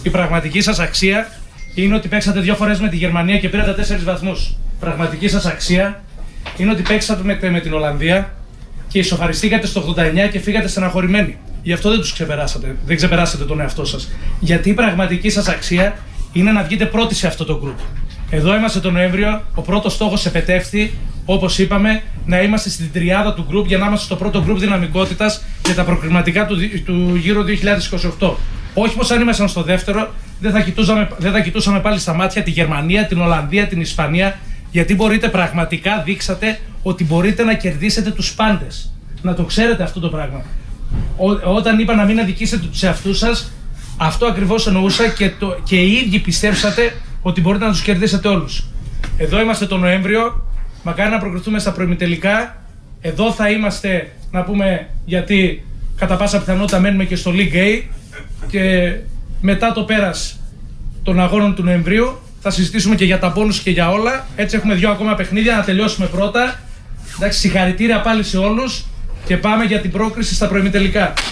Η πραγματική σας αξία είναι ότι παίξατε 2 φορές με τη Γερμανία και πήρατε 4 βαθμούς. Πραγματική σας αξία είναι ότι παίξατε με την Ολλανδία και ισοφαριστήκατε στο 89 και φύγατε στεναχωρημένοι. Γι' αυτό δεν τους ξεπεράσατε. Δεν ξεπεράσατε τον εαυτό σας. Γιατί η πραγματική σας αξία είναι να βγείτε πρώτοι σε αυτό το γκρουπ. Εδώ είμαστε τον Νοέμβριο. Ο πρώτος στόχος επετεύχθη, όπως είπαμε, να είμαστε στην τριάδα του γκρουπ για να είμαστε στο πρώτο γκρουπ δυναμικότητας για τα προκριματικά του γύρω 2028. Όχι πως αν ήμασταν στο δεύτερο, δεν θα κοιτούσαμε πάλι στα μάτια τη Γερμανία, την Ολλανδία, την Ισπανία, γιατί πραγματικά δείξατε ότι μπορείτε να κερδίσετε τους πάντες. Να το ξέρετε αυτό το πράγμα. Όταν είπα να μην αδικήσετε τους εαυτούς σας, αυτό ακριβώς εννοούσα και οι ίδιοι πιστέψατε ότι μπορείτε να τους κερδίσετε όλους. Εδώ είμαστε τον Νοέμβριο, μακάρι να προκριθούμε στα προημιτελικά. Εδώ θα είμαστε, να πούμε, γιατί κατά πάσα πιθανότητα μένουμε και στο League A και μετά το πέρας των αγώνων του Νοεμβρίου θα συζητήσουμε και για τα πόνους και για όλα. Έτσι έχουμε 2 ακόμα παιχνίδια, να τελειώσουμε πρώτα. Εντάξει, συγχαρητήρια πάλι σε όλους και πάμε για την πρόκριση στα προημιτελικά.